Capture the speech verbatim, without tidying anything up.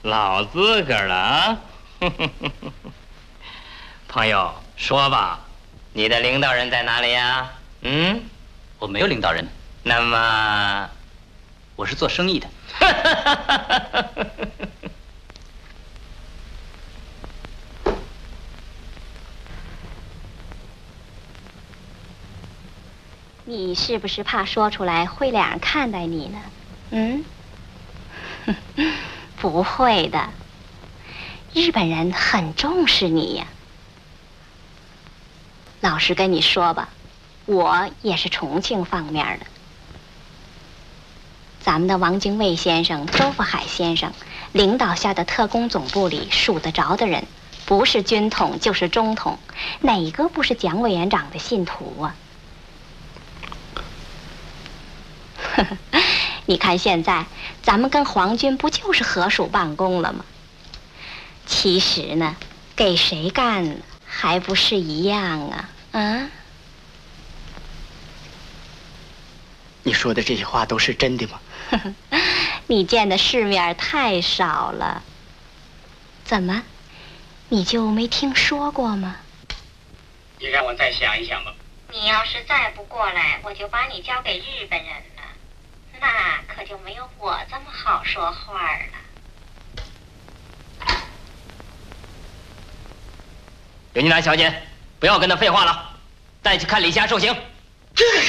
老资格了啊！朋友，说吧，你的领导人在哪里呀？嗯， 我没有领导人。 那么， 我是做生意的。 你是不是怕说出来会两人看待你呢？嗯，不会的，日本人很重视你呀。老实跟你说吧，我也是重庆方面的。咱们的王精卫先生、周福海先生领导下的特工总部里数得着的人，不是军统就是中统，哪个不是蒋委员长的信徒啊？你看现在咱们跟皇军不就是合署办公了吗？其实呢，给谁干还不是一样啊？啊？ 你说的这些话都是真的吗？ 你见的世面太少了。怎么，你就没听说过吗？ 你让我再想一想吧。 你要是再不过来，我就把你交给日本人了，那可就没有我这么好说话了。 刘金兰小姐，不要跟他废话了，带去看李霞受刑。